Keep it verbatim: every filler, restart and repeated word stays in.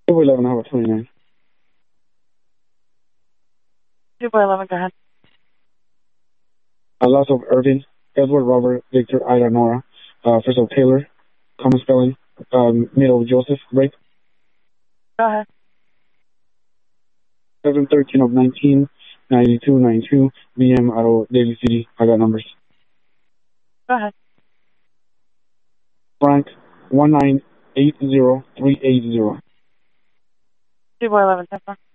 two eleven, how about twenty-nine? two by eleven, go ahead. Uh, loss of Irving, Edward, Robert, Victor, Ida, Nora. Uh, first of Taylor, common spelling. Um, middle Joseph, rape. Go ahead. seven thirteen of nineteen, ninety-two, ninety-two, B M out of Daly City. I got numbers. Go ahead. Frank, one nine eight zero three eight zero. two by eleven, ten four.